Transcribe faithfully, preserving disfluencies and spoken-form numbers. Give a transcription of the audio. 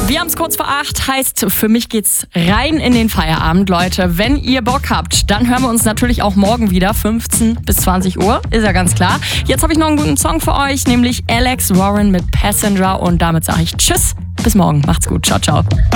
Wir haben es kurz vor acht, heißt, für mich geht's rein in den Feierabend, Leute. Wenn ihr Bock habt, dann hören wir uns natürlich auch morgen wieder, fünfzehn bis zwanzig Uhr, ist ja ganz klar. Jetzt habe ich noch einen guten Song für euch, nämlich Alex Warren mit Passenger und damit sage ich Tschüss, bis morgen, macht's gut, ciao, ciao.